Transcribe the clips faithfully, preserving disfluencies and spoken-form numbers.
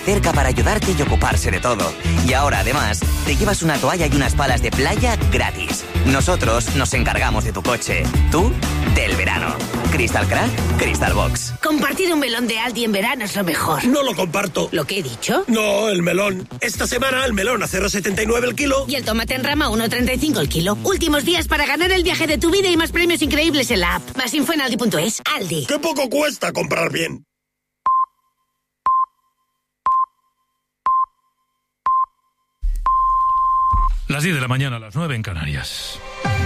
cerca para ayudarte y ocuparse de todo. Y ahora, además, te llevas una toalla y unas palas de playa gratis. Nosotros nos encargamos de tu coche. Tú, del verano. Crystal Crack, Crystal Box. Compartir un melón de Aldi en verano es lo mejor. No lo comparto. ¿Lo que he dicho? No, el melón. Esta semana el melón a cero coma setenta y nueve el kilo. Y el tomate en rama a uno coma treinta y cinco el kilo. Últimos días para ganar el viaje de tu vida y más premios increíbles en la app. Más info en aldi punto es. Aldi. ¡Qué poco cuesta comprar bien! Las diez de la mañana, las nueve en Canarias.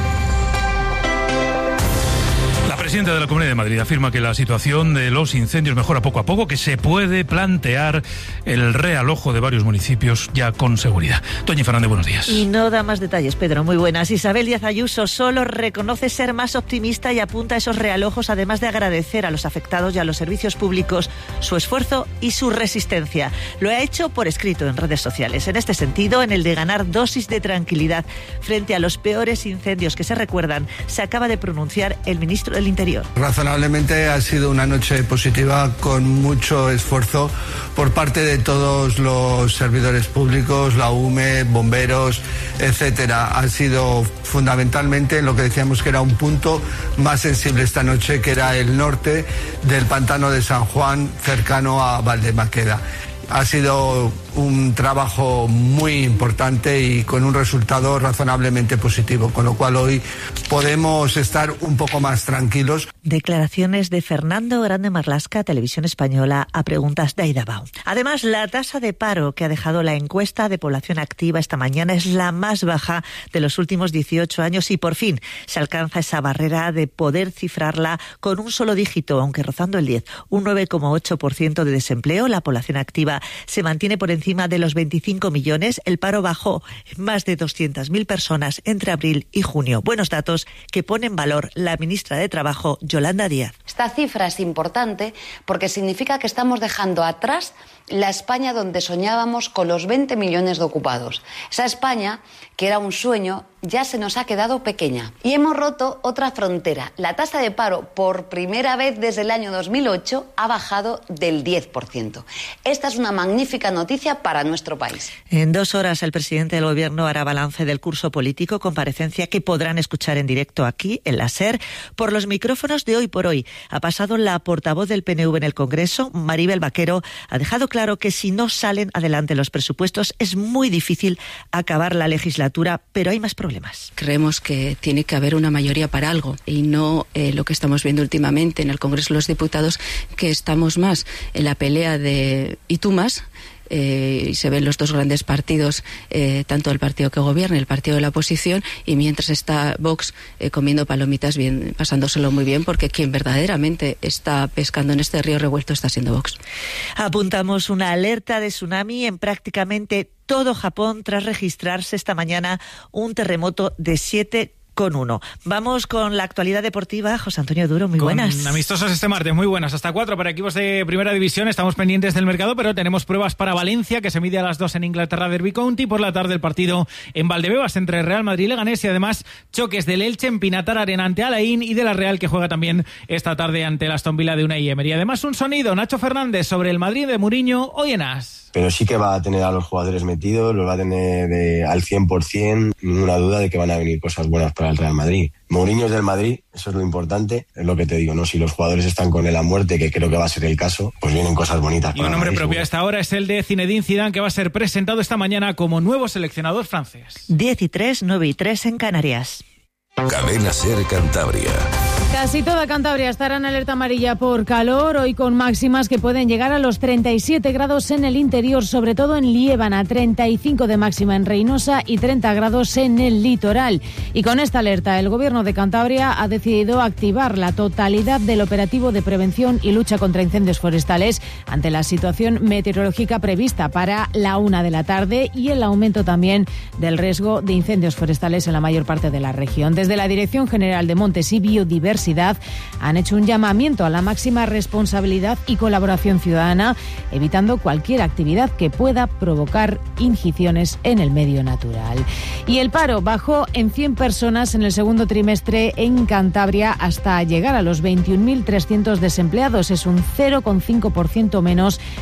La presidenta de la Comunidad de Madrid afirma que la situación de los incendios mejora poco a poco, que se puede plantear el realojo de varios municipios ya con seguridad. Toñi Fernández, buenos días. Y no da más detalles, Pedro, muy buenas. Isabel Díaz Ayuso solo reconoce ser más optimista y apunta a esos realojos, además de agradecer a los afectados y a los servicios públicos su esfuerzo y su resistencia. Lo ha hecho por escrito en redes sociales. En este sentido, en el de ganar dosis de tranquilidad frente a los peores incendios que se recuerdan, se acaba de pronunciar el ministro del Interior. Razonablemente ha sido una noche positiva con mucho esfuerzo por parte de todos los servidores públicos, la U M E, bomberos, etcétera. Ha sido fundamentalmente en lo que decíamos que era un punto más sensible esta noche, que era el norte del pantano de San Juan, cercano a Valdemaqueda. Ha sido un trabajo muy importante y con un resultado razonablemente positivo, con lo cual hoy podemos estar un poco más tranquilos. Declaraciones de Fernando Grande Marlaska, Televisión Española, a preguntas de Aida Bau. Además, la tasa de paro que ha dejado la encuesta de población activa esta mañana es la más baja de los últimos dieciocho años y por fin se alcanza esa barrera de poder cifrarla con un solo dígito, aunque rozando el diez, un nueve coma ocho por ciento de desempleo. La población activa se mantiene por encima de los veinticinco millones. El paro bajó en más de doscientas mil personas entre abril y junio. Buenos datos que pone en valor la ministra de Trabajo, Yolanda Díaz. Esta cifra es importante porque significa que estamos dejando atrás la España donde soñábamos con los veinte millones de ocupados. Esa España, que era un sueño, ya se nos ha quedado pequeña. Y hemos roto otra frontera. La tasa de paro, por primera vez desde el año dos mil ocho, ha bajado del diez por ciento. Esta es una magnífica noticia para nuestro país. En dos horas el presidente del Gobierno hará balance del curso político, comparecencia que podrán escuchar en directo aquí, en la SER, por los micrófonos de Hoy por Hoy. Ha pasado la portavoz del P N V en el Congreso, Maribel Vaquero, ha dejado claro que si no salen adelante los presupuestos es muy difícil acabar la legislatura, pero hay más problemas. Creemos que tiene que haber una mayoría para algo y no eh, lo que estamos viendo últimamente en el Congreso de los Diputados, que estamos más en la pelea de ¿y tú más? Eh, y se ven los dos grandes partidos, eh, tanto el partido que gobierna y el partido de la oposición, y mientras está Vox eh, comiendo palomitas, bien, pasándoselo muy bien, porque quien verdaderamente está pescando en este río revuelto está siendo Vox. Apuntamos una alerta de tsunami en prácticamente todo Japón tras registrarse esta mañana un terremoto de siete con uno. Vamos con la actualidad deportiva. José Antonio Duro, muy con buenas. Amistosos este martes, muy buenas. Hasta cuatro para equipos de Primera División. Estamos pendientes del mercado, pero tenemos pruebas para Valencia, que se mide a las dos en Inglaterra, Derby County. Por la tarde el partido en Valdebebas entre Real Madrid y Leganés, y además choques del Elche en Pinatar Arena ante Alain y de la Real, que juega también esta tarde ante el Aston Villa de Unai Emery. Además, un sonido, Nacho Fernández, sobre el Madrid de Mourinho hoy en As. Pero sí que va a tener a los jugadores metidos, los va a tener de, al cien por ciento, ninguna duda de que van a venir cosas buenas para el Real Madrid. Mourinho es del Madrid, eso es lo importante, es lo que te digo, ¿no? Si los jugadores están con él a muerte, que creo que va a ser el caso, pues vienen cosas bonitas. Y un nombre propio a esta hora es el de Zinedine Zidane, que va a ser presentado esta mañana como nuevo seleccionador francés. diez y tres, nueve y tres en Canarias. Cadena SER Cantabria. Casi toda Cantabria estará en alerta amarilla por calor, hoy con máximas que pueden llegar a los treinta y siete grados en el interior, sobre todo en Liébana, treinta y cinco de máxima en Reynosa y treinta grados en el litoral. Y con esta alerta, el Gobierno de Cantabria ha decidido activar la totalidad del operativo de prevención y lucha contra incendios forestales ante la situación meteorológica prevista para la una de la tarde y el aumento también del riesgo de incendios forestales en la mayor parte de la región. Desde la Dirección General de Montes y Biodiversidad han hecho un llamamiento a la máxima responsabilidad y colaboración ciudadana, evitando cualquier actividad que pueda provocar incisiones en el medio natural. Y el paro bajó en cien personas en el segundo trimestre en Cantabria hasta llegar a los veintiún mil trescientos desempleados. Es un cero coma cinco por ciento menos